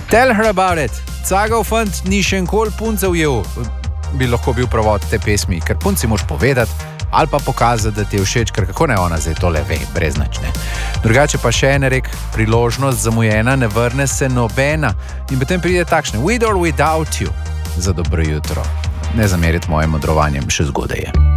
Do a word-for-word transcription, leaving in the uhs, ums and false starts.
Tell her about it. Cagov fant ni še enkoli punce ujel, bi lahko bil pravod te pesmi, ker punci moš povedati ali pa pokazati, da ti je všeč, ker kako ne ona zdaj tole ve, brez načne. Drugače pa še ene rek, priložnost zamujena, ne vrne se nobena in potem pride takšne, with or without you, za dobro jutro. Ne zameriti mojim modrovanjem, še zgodaj je.